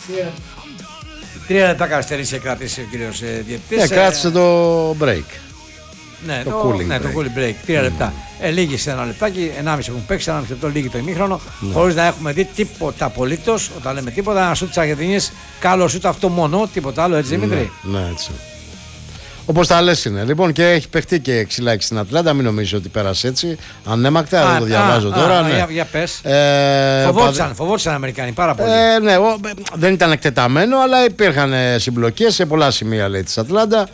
3 λεπτά καθυστερήσει κράτησε ο κύριος διαιτητής. Κράτησε το break. Ναι, το cooling break. 3 λεπτά. Λίγη σε ένα λεπτάκι, 1,5 έχουν παίξει, 1,5 λεπτό λίγη το ημίχρονο. Χωρίς να έχουμε δει τίποτα απολύτως. Όταν λέμε τίποτα, ένα σουτ της Αργεντινής, καλό σουτ αυτό μόνο, τίποτα άλλο, έτσι Δημήτρη. Ναι, έτσι. Όπως τα λες είναι. Λοιπόν, και έχει παιχτεί και ξυλάκι στην Ατλάντα, μην νομίζεις ότι πέρασε έτσι. Ανέμακτα, δεν το διαβάζω τώρα. Ναι. Για πες. Φοβόντουσαν οι Αμερικάνοι πάρα πολύ. Ναι, δεν ήταν εκτεταμένο, αλλά υπήρχαν συμπλοκές σε πολλά σημεία, λέει, της Ατλάντα.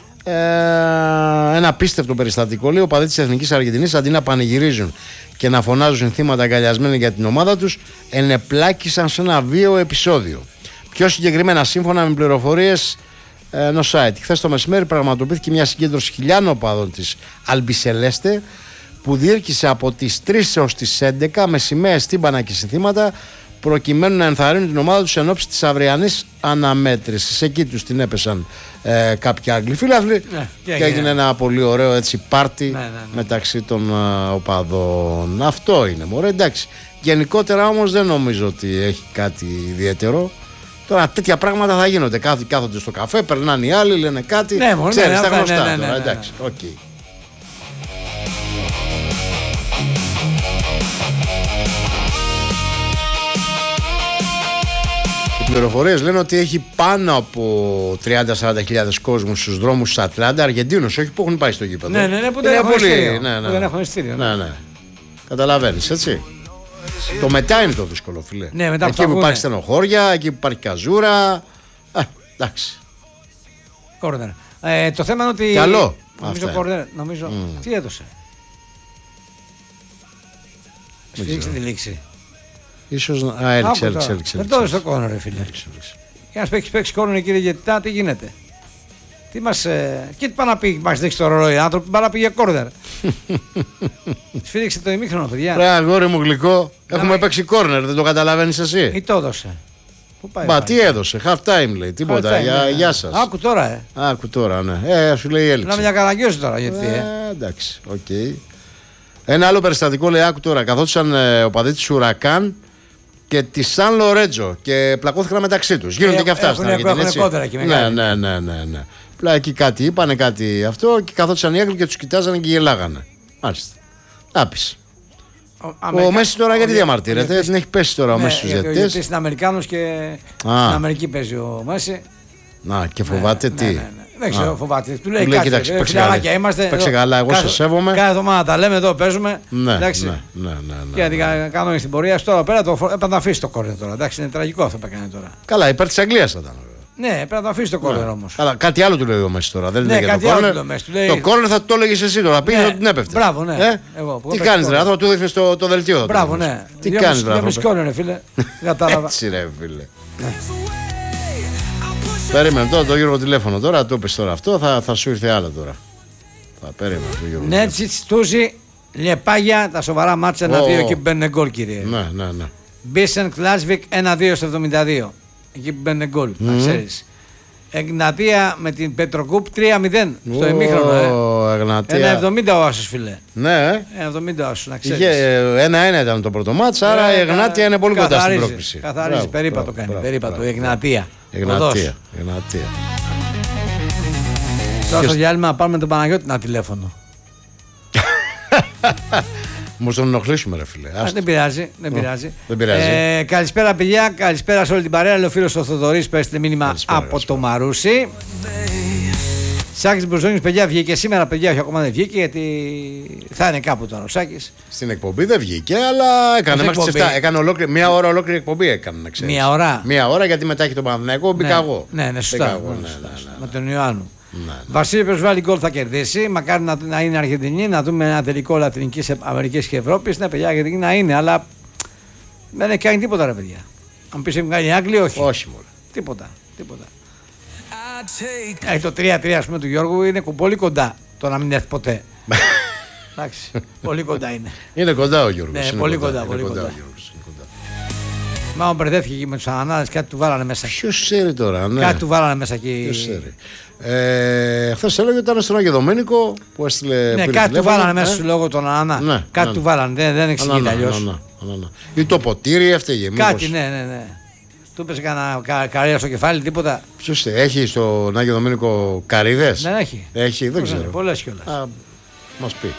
Ένα απίστευτο περιστατικό, λέει, ο παδί της Εθνικής Αργεντινής αντί να πανηγυρίζουν και να φωνάζουν συνθήματα αγκαλιασμένοι για την ομάδα τους, ενεπλάκησαν σε ένα βίαιο επεισόδιο. Πιο συγκεκριμένα, σύμφωνα με πληροφορίες ενός site, χθες το μεσημέρι πραγματοποιήθηκε μια συγκέντρωση χιλιάδων οπαδών της Αλμπισελέστε που διήρκησε από τις 3 έως τις 11 με σημαίες, τύμπανα και συνθήματα, προκειμένου να ενθαρρύνουν την ομάδα τους εν ώψη της αυριανής αναμέτρησης. Εκεί τους την έπεσαν κάποιοι Άγγλοι φίλαθλοι και έγινε ένα πολύ ωραίο έτσι πάρτι μεταξύ των οπαδών. Αυτό είναι, μωρέ, εντάξει. Γενικότερα όμως δεν νομίζω ότι έχει κάτι ιδιαίτερο. Τώρα τέτοια πράγματα θα γίνονται. Κάθονται στο καφέ, περνάνε οι άλλοι, λένε κάτι. Ξέρεις, τα γνωστά τώρα. Εντάξει, οκ. Οι πληροφορίες λένε ότι έχει πάνω από 30-40 κόσμους στους δρόμους της Ατλάντα, Αργεντίνους, όχι που έχουν πάει στο γήπεδο. Ναι, που δεν έχουν ειστήριο. Ναι. Καταλαβαίνεις, έτσι. Το μετά είναι το δύσκολο, φιλέ. Ναι, μετά εκεί που υπάρχει στενοχώρια, εκεί που υπάρχει καζούρα. Εντάξει. Κόρνερ. Το θέμα είναι ότι. Καλό. Νομίζω. Τι έδωσε. Σφίριξε τη λήξη. Ίσως. Έληξε. Δεν το έδωσε το κόρνερ, ρε φίλε. Για να παίξει κόρνερ, κύριε Γετιτά, τι γίνεται. Τι μας. Και τι πάει να πει, μας δείξει το ρολόι. Άνθρωποι πάει να πει για κόρνερ. Σφίριξε το ημίχρονο, παιδιά. Ρε αγόρι μου γλυκό, έχουμε παίξει κόρνερ, δεν το καταλαβαίνεις εσύ. Ή το έδωσε. Πού πάει. Μα τι έδωσε, half time λέει, τίποτα. Γεια σας. Άκου τώρα, Άκου τώρα, ναι. Σου λέει έλειξε. Να με διακαναγκιώσει τώρα, γιατί. Εντάξει, οκ. Ένα άλλο περιστατικό λέει, άκου τώρα, καθόντουσαν οπαδοί της Ουρακάν και τη Σαν Λορέτζο και πλακώθηκαν μεταξύ τους. Γίνονται και αυτά στην Αργεντινή. Ναι. Πλά εκεί κάτι είπανε, κάτι αυτό και καθόντουσαν οι Άγγλοι και τους κοιτάζανε και γελάγανε. Μάλιστα. Άπης. Ο Μέση τώρα γιατί διαμαρτύρεται, δεν έχει πέσει τώρα ο Μέση στους διαιτητές. Γιατί είναι Αμερικάνος και στην Αμερική παίζει ο Μέση. Να, και φοβάται τι. Δεν ξέρω, φοβάται. Του λέει κοίταξε, παίξε καλά, εγώ σε σέβομαι. Κάθε εβδομάδα τα λέμε εδώ, παίζουμε. Ναι. Γιατί κάνουμε στην πορεία σου τώρα πέρα, έπρεπε να αφήσει το κόρνερ τώρα. Εντάξει, είναι τραγικό αυτό που έκανε τώρα. Καλά, υπέρ της Αγγλίας θα ήταν. Ναι, πρέπει να το αφήσει το κόρνερ όμως. Αλλά κάτι άλλο του λέει ο Μέση τώρα. Δεν ναι, είναι κάτι το άλλο κόρνερ. Το κόρνερ θα το έλεγε εσύ τώρα. Πήγε να την έπεφτε. Μπράβο, ναι. Τι κάνει, ρε, θα του δείχνει το δελτίο. Μπράβο, ναι. Τι κάνει, ρε. Δεν κόρνερ, φίλε. Κατάλαβα. Έτσι, ρε, φίλε. Περίμενε τώρα το Γιώργο τηλέφωνο τώρα. Το πες τώρα αυτό, θα σου ήρθε άλλο τώρα. Θα περίμενε το Γιώργο. Νέτσιτς, Τούζι, Λεπάγια, τα σοβαρά μάτσα 1-2 και μπαίνουν γκολ, κύριε. Ναι. Μπίσεν Κλάσβικ 1-2 στο 72. Εκεί μπαίνουν γκολ, να ξέρεις. Εγνατία με την Πετροκούπ 3-0 στο ημίχρονο. 1-70 ο Άσος, φίλε. Ναι. 1-70 ο Άσος, να ξέρεις. 1-1 ήταν το πρώτο μάτς, άρα η Εγνατία είναι πολύ κοντά στην πρόκληση. Καθαρίζει, περίπατο κάνει. Περίπατο, η Εγνατία. Εγνατία. Τώρα στο διάλειμμα να πάρουμε τον Παναγιώτη ένα τηλέφωνο. Μου τον ενοχλήσουμε, ρε φίλε. Δεν πειράζει. Δεν πειράζει. Καλησπέρα, παιδιά. Καλησπέρα σε όλη την παρέα. Λέει ο φίλος ο Θοδωρής που έστειλε μήνυμα από το Μαρούσι. Σάκης Μπουζόνης, παιδιά, βγήκε σήμερα. Παιδιά, όχι ακόμα δεν βγήκε γιατί θα είναι κάπου τώρα ο Σάκης. Στην εκπομπή δεν βγήκε, αλλά έκανε μέχρι τις 7. Έκανε μια ώρα ολόκληρη εκπομπή. Έκανε, να ξέρεις. Μια ώρα γιατί μετά έχει τον Παναθηναϊκό. Μπήκα εγώ. Ναι, σωστά. Με τον Ιωάννου. Βασίλειο, ποιος βάλει γκολ θα κερδίσει. Μακάρι να είναι Αργεντινή, να δούμε ένα τελικό Λατινικής Αμερικής και Ευρώπης. Ναι, παιδιά, Αργεντινή να είναι, αλλά δεν έχει κάνει τίποτα, ρε παιδιά. Αν πεις έχουν κάνει Άγγλοι, όχι. Όχι, μόνο. Τίποτα. Το 3-3 ας πούμε του Γιώργου είναι πολύ κοντά το να μην έρθει ποτέ. Εντάξει, πολύ κοντά είναι. Είναι κοντά ο Γιώργος. Ναι, πολύ κοντά. Μα μπερδεύτηκε εκεί με τους ανανάδες, κάτι του βάλανε μέσα. Ποιος ξέρει τώρα, ναι. Κάτι του βάλανε μέσα εκεί. Ποιος ξέρει. Χθες έλεγε ότι ήταν στον Άγιο Δομήνικο που έστειλε. Ναι, κάτι του βάλανε μέσα στο λόγο των Ανανά. Ναι, κάτι του βάλανε, δεν εξηγείται αλλιώς. Ή το ποτήρι έφταιγε. Κάτι, ναι. Του πες κανένα καρύδα στο κεφάλι, τίποτα. Ποιος έχει στον Άγιο Δομήνικο καρύδες? Δεν έχει. Έχει, δεν ξέρω. Πολλές κιόλας. Μας πει.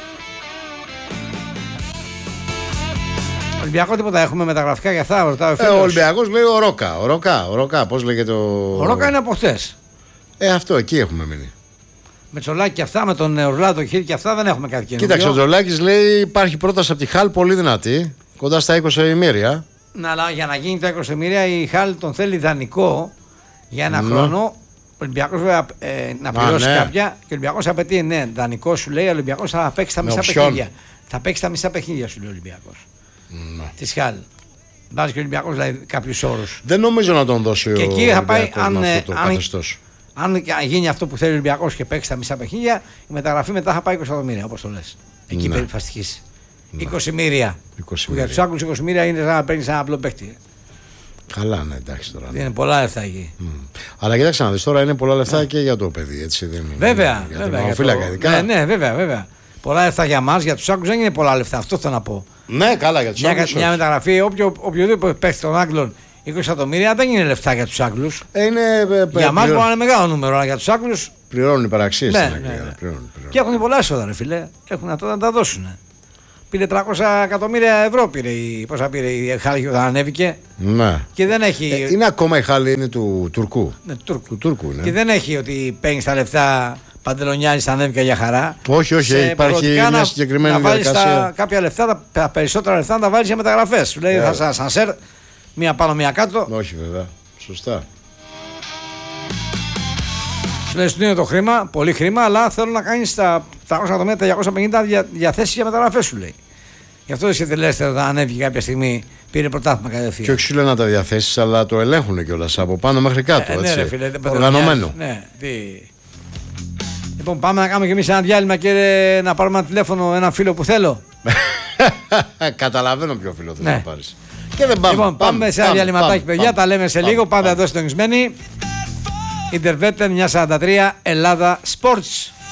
Ολυμπιακό τίποτα έχουμε μεταγραφικά για αυτά, ρωτάω. Ο Ολυμπιακός λέει ο Ροκά, πώς λέγεται Ο Ρόκα είναι από χτες. Αυτό εκεί έχουμε μείνει. Με Τσολάκη και αυτά, με τον Ορλάντο Χίλ και αυτά δεν έχουμε κάτι καινούργιο. Κοίταξε, ο Τζολάκης λέει υπάρχει πρόταση από τη Χάλ πολύ δυνατή, κοντά στα 20 εκατομμύρια. Ναι, αλλά για να γίνει τα 20 εκατομμύρια η Χάλ τον θέλει δανεικό για ένα χρόνο. Ο Ολυμπιακός βέβαια να πληρώσει κάποια και ο Ολυμπιακός απαιτεί δανεικό σου λέει, ο Ολυμπιακός θα παίξει τα μισά παιχνίδια. Θα παίξει τα μισά παιχνίδια σου λέει ο Ολυμπιακός. Τη Χάλ. Βάζει και ο Ολυμπιακός δηλαδή κάποιους όρους. Δεν νομίζω να τον δώσει και ο εκεί θα πάει αν γίνει αυτό που θέλει ο Ολυμπιακός και παίξει τα μισά παιχνίδια, η μεταγραφή μετά θα πάει 20 εκατομμύρια όπως το λες. Εκεί περιφαστικής. 20 εκατομμύρια. Που για τους Άγγλους 20 εκατομμύρια είναι σαν να παίρνεις ένα απλό παίκτη. Καλά, ναι, εντάξει τώρα. Είναι πολλά λεφτά εκεί. Αλλά κοίταξε να δεις τώρα είναι πολλά λεφτά και για το παιδί, έτσι δεν είναι. Βέβαια. Για τον Αμφίλακα ειδικά. Ναι, βέβαια. Πολλά λεφτά για μας, για τους Άγγλους δεν είναι πολλά λεφτά. Αυτό θέλω να πω. Ναι, καλά για τους Άγγλους. Μια μεταγραφή, οποιοδήποτε παίχτη των Άγγλων 20 εκατομμύρια δεν είναι λεφτά για τους Άγγλους. Για μας μπορεί να είναι μεγάλο νούμερο, αλλά για τους Άγγλους. Πληρώνουν υπεραξίες στην Αγγλία. Και έχουν πολλά έσοδα, ρε φίλε. Έχουν να τα δώσουν. Πήρε 300 εκατομμύρια ευρώ πόσα πήρε η Χάλη όταν ανέβηκε. Ναι. Και δεν έχει. Είναι ακόμα η Χάλη, είναι του Τουρκού. Ναι, του Τούρκου είναι. Και δεν έχει ότι παίρνει τα λεφτά Παντελονιάνης ανέβηκε για χαρά. Όχι, υπάρχει μια συγκεκριμένη διαδικασία. Να βάλεις κάποια λεφτά, τα περισσότερα λεφτά να τα βάλεις για μεταγραφές. Σου λέει θα σαν σερ, μία πάνω μία κάτω. Όχι βέβαια, σωστά. Σου λέει είναι το χρήμα, πολύ χρήμα, αλλά θέλω να κάνεις τα 300 εκατομμύρια, 250 διαθέσεις για μεταγραφές σου λέει. Γι' αυτό εσύ τελέστερο όταν ανέβηκε κάποια στιγμή πήρε πρωτάθλημα κατευθείαν. Και όχι σου λέει να τα διαθέσεις, αλλά το ελέγχουν κιόλας από πάνω μέχρι κάτω. Έτσι. Ναι, ρε φίλε, οργανωμένο. Ναι, Λοιπόν, πάμε να κάνουμε κι εμείς ένα διάλειμμα και να πάρουμε ένα τηλέφωνο, ένα φίλο που θέλω. Καταλαβαίνω ποιο φίλο θες να πάρεις. Και δεν πάμε. Λοιπόν, πάμε σε ένα διαλυματάκι, παιδιά. Τα λέμε σε λίγο. Πάντα εδώ συντονισμένοι. Ιντερβέτερ 943 Ελλάδα Sports.